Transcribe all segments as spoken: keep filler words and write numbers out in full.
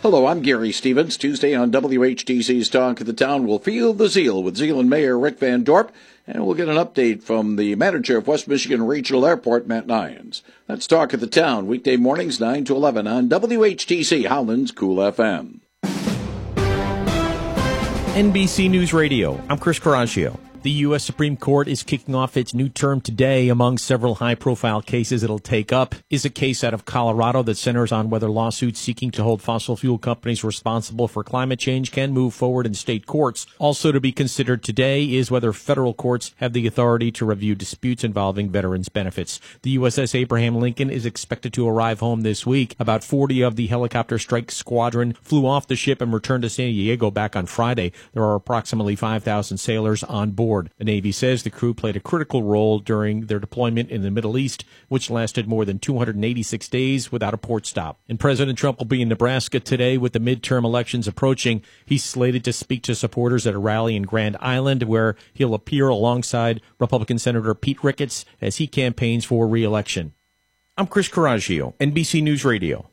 Hello, I'm Gary Stevens. Tuesday on W H T C's Talk of the Town, we'll feel the zeal with Zeeland Mayor Rick Van Dorp, and we'll get an update from the manager of West Michigan Regional Airport, Matt Nyans. That's Talk of the Town, weekday mornings nine to eleven on W H T C, Holland's Cool F M. N B C News Radio, I'm Chris Coraggio. The U S Supreme Court is kicking off its new term today. Among several high-profile cases it'll take up is a case out of Colorado that centers on whether lawsuits seeking to hold fossil fuel companies responsible for climate change can move forward in state courts. Also to be considered today is whether federal courts have the authority to review disputes involving veterans' benefits. The U S S Abraham Lincoln is expected to arrive home this week. About forty of the helicopter strike squadron flew off the ship and returned to San Diego back on Friday. There are approximately five thousand sailors on board. The Navy says the crew played a critical role during their deployment in the Middle East, which lasted more than two hundred eighty-six days without a port stop. And President Trump will be in Nebraska today with the midterm elections approaching. He's slated to speak to supporters at a rally in Grand Island, where he'll appear alongside Republican Senator Pete Ricketts as he campaigns for re-election. I'm Chris Coraggio, N B C News Radio.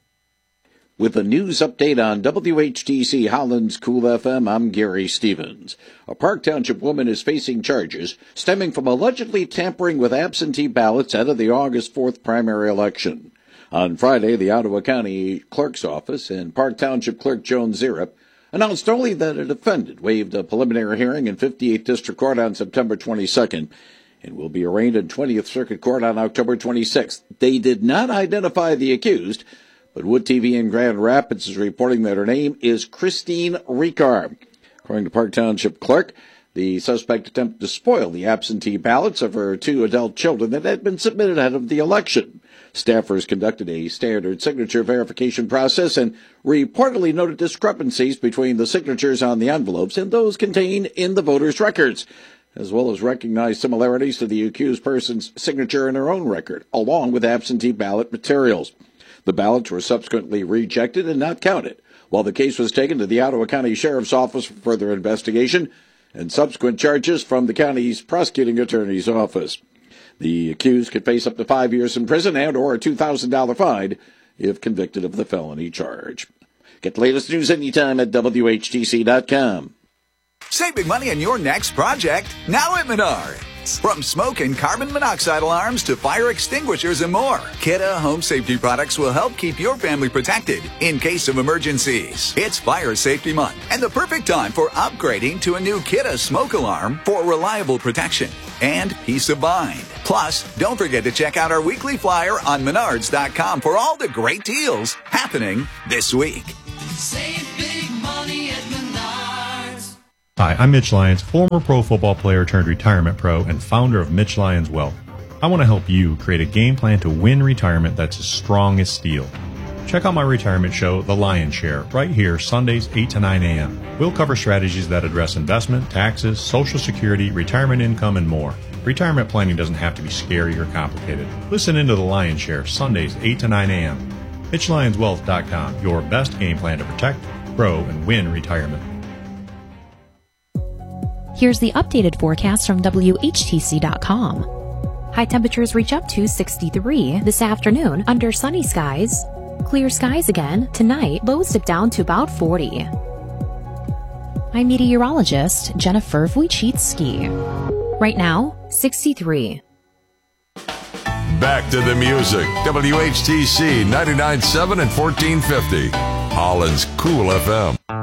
With a news update on W H T C Holland's Cool F M, I'm Gary Stevens. A Park Township woman is facing charges stemming from allegedly tampering with absentee ballots ahead of the August fourth primary election. On Friday, the Ottawa County Clerk's Office and Park Township Clerk Joan Zirip announced only that a defendant waived a preliminary hearing in fifty-eighth District Court on September twenty-second and will be arraigned in twentieth Circuit Court on October twenty-sixth. They did not identify the accused, but Wood T V in Grand Rapids is reporting that her name is Christine Ricard. According to Park Township Clerk, the suspect attempted to spoil the absentee ballots of her two adult children that had been submitted ahead of the election. Staffers conducted a standard signature verification process and reportedly noted discrepancies between the signatures on the envelopes and those contained in the voters' records, as well as recognized similarities to the accused person's signature in her own record, along with absentee ballot materials. The ballots were subsequently rejected and not counted, while the case was taken to the Ottawa County Sheriff's Office for further investigation and subsequent charges from the county's prosecuting attorney's office. The accused could face up to five years in prison and or a two thousand dollars fine if convicted of the felony charge. Get the latest news anytime at W H T C dot com. Save big money on your next project, now at Menards. From smoke and carbon monoxide alarms to fire extinguishers and more, Kidde Home Safety products will help keep your family protected in case of emergencies. It's Fire Safety Month and the perfect time for upgrading to a new Kidde smoke alarm for reliable protection and peace of mind. Plus, don't forget to check out our weekly flyer on Menards dot com for all the great deals happening this week. Save big money at Menards. Hi, I'm Mitch Lyons, former pro football player turned retirement pro and founder of Mitch Lyons Wealth. I want to help you create a game plan to win retirement that's as strong as steel. Check out my retirement show, The Lion's Share, right here Sundays eight to nine a.m. We'll cover strategies that address investment, taxes, Social Security, retirement income, and more. Retirement planning doesn't have to be scary or complicated. Listen into The Lion's Share, Sundays eight to nine a.m. Mitch Lyons Wealth dot com, your best game plan to protect, grow, and win retirement. Here's the updated forecast from W H T C dot com. High temperatures reach up to sixty-three this afternoon under sunny skies. Clear skies again tonight. Lows dip down to about forty. I'm meteorologist Jennifer Wojcicki. Right now, sixty-three. Back to the music. W H T C ninety-nine point seven and fourteen fifty. Holland's Cool F M.